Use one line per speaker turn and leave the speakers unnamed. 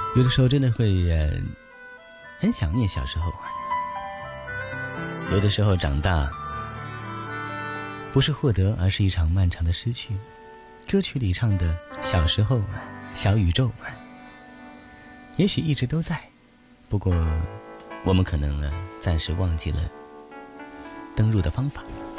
有的时候真的会很想念小时候。有的时候长大不是获得，而是一场漫长的失去。歌曲里唱的小时候小宇宙也许一直都在，不过我们可能暂时忘记了登入的方法。